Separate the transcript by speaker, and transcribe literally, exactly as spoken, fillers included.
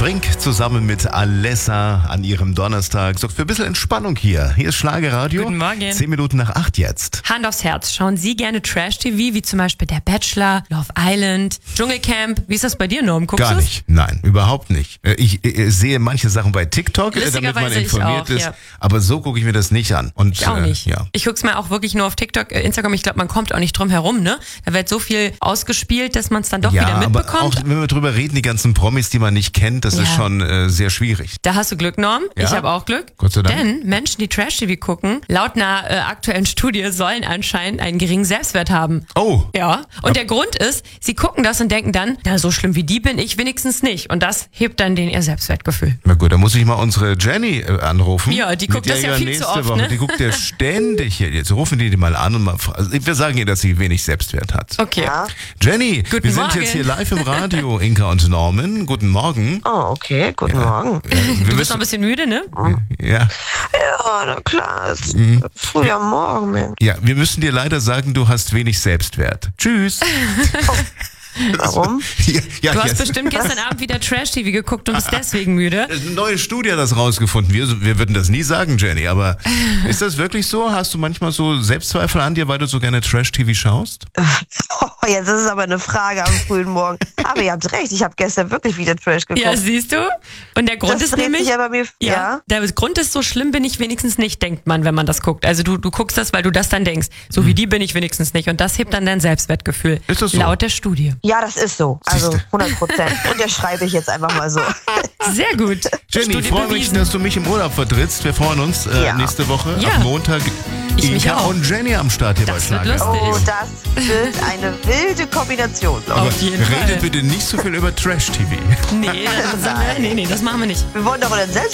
Speaker 1: Frink zusammen mit Alessa an ihrem Donnerstag sorgt für ein bisschen Entspannung hier. Hier ist Schlagerradio.
Speaker 2: Guten Morgen.
Speaker 1: Zehn Minuten nach acht jetzt.
Speaker 2: Hand aufs Herz. Schauen Sie gerne Trash-T V, wie zum Beispiel Der Bachelor, Love Island, Dschungelcamp? Wie ist das bei dir, Norm? Guckst
Speaker 1: Gar
Speaker 2: du's?
Speaker 1: nicht. Nein, überhaupt nicht. Ich, ich sehe manche Sachen bei TikTok, damit man
Speaker 2: Lustigerweise ich
Speaker 1: informiert
Speaker 2: auch,
Speaker 1: ist.
Speaker 2: ja.
Speaker 1: Aber so gucke ich mir das nicht an. Und,
Speaker 2: Ich auch nicht.
Speaker 1: Äh, ja.
Speaker 2: Ich guck's mir auch wirklich nur auf TikTok, äh, Instagram. Ich glaube, man kommt auch nicht drum herum, ne? Da wird so viel ausgespielt, dass man es dann doch
Speaker 1: ja,
Speaker 2: wieder mitbekommt.
Speaker 1: aber auch wenn wir drüber reden, die ganzen Promis, die man nicht kennt, das
Speaker 2: Ja.
Speaker 1: ist schon äh, sehr schwierig.
Speaker 2: Da hast du Glück, Norm.
Speaker 1: Ja?
Speaker 2: Ich habe auch Glück.
Speaker 1: Gott sei Dank.
Speaker 2: Denn Menschen, die Trash-T V gucken, laut einer äh, aktuellen Studie sollen anscheinend einen geringen Selbstwert haben.
Speaker 1: Oh.
Speaker 2: Ja. Und der Grund ist, sie gucken das und denken dann, na, so schlimm wie die bin ich wenigstens nicht. Und das hebt dann den ihr Selbstwertgefühl.
Speaker 1: Na gut, da muss ich mal unsere Jenny äh, anrufen.
Speaker 2: Ja, die
Speaker 1: Mit
Speaker 2: guckt
Speaker 1: der
Speaker 2: das ja
Speaker 1: ich
Speaker 2: viel
Speaker 1: nächste
Speaker 2: zu oft,
Speaker 1: Woche.
Speaker 2: ne?
Speaker 1: Die guckt ja ständig hier. Jetzt rufen die die mal an und mal fra- also wir sagen ihr, dass sie wenig Selbstwert hat.
Speaker 2: Okay.
Speaker 3: Ja.
Speaker 1: Jenny,
Speaker 2: Guten
Speaker 1: wir sind
Speaker 2: Morgen.
Speaker 1: jetzt hier live im Radio, Inka und Norman. Guten Morgen.
Speaker 3: Oh, okay, guten Morgen.
Speaker 1: Äh, wir
Speaker 2: Du bist noch
Speaker 1: müssen,
Speaker 2: ein bisschen müde, ne?
Speaker 1: ja,
Speaker 3: Ja, na klar, es ist früh am Morgen, Mensch.
Speaker 1: ja, wir müssen dir leider sagen, du hast wenig Selbstwert. Tschüss.
Speaker 3: Warum?
Speaker 1: ja, ja,
Speaker 2: Du hast
Speaker 1: yes.
Speaker 2: bestimmt gestern Abend wieder Trash-T V geguckt und bist deswegen müde.
Speaker 1: Eine neue Studie hat das rausgefunden. Wir, wir würden das nie sagen, Jenny, aber ist das wirklich so? Hast du manchmal so Selbstzweifel an dir, weil du so gerne Trash-T V schaust?
Speaker 3: Oh, jetzt ist es aber eine Frage am frühen Morgen. Aber ihr habt recht, ich habe gestern wirklich wieder Trash geguckt.
Speaker 2: Ja, siehst du? Und der Grund
Speaker 3: das
Speaker 2: ist
Speaker 3: dreht
Speaker 2: nämlich...
Speaker 3: sich ja bei mir, ja.
Speaker 2: Ja, der Grund ist, so schlimm bin ich wenigstens nicht, denkt man, wenn man das guckt. Also du, du guckst das, weil du das dann denkst. So wie die bin ich wenigstens nicht. Und das hebt dann dein Selbstwertgefühl.
Speaker 1: Ist das so?
Speaker 2: Laut der Studie.
Speaker 3: Ja, das ist so. Also
Speaker 1: Siehste.
Speaker 3: hundert Prozent. Und der schreibe ich jetzt einfach mal so.
Speaker 2: Sehr gut.
Speaker 1: Jenny,
Speaker 2: Studie
Speaker 1: ich freue mich,
Speaker 2: bewiesen.
Speaker 1: dass du mich im Urlaub vertrittst. Wir freuen uns äh,
Speaker 3: Ja.
Speaker 1: nächste Woche
Speaker 2: Ja.
Speaker 1: am Montag.
Speaker 2: Ich mich
Speaker 1: Inka
Speaker 2: auch.
Speaker 1: und Jenny am Start hier
Speaker 2: Das
Speaker 1: bei
Speaker 2: wird
Speaker 1: Schlager.
Speaker 2: lustig.
Speaker 3: Oh, das wird eine wilde Kombination. glaub
Speaker 1: Aber
Speaker 2: Auf jeden
Speaker 1: redet
Speaker 2: Fall.
Speaker 1: bitte nicht so viel über Trash-T V.
Speaker 2: Nee, das, nee, nee, das machen wir nicht.
Speaker 3: ich. Wir wollen doch unseren Selbst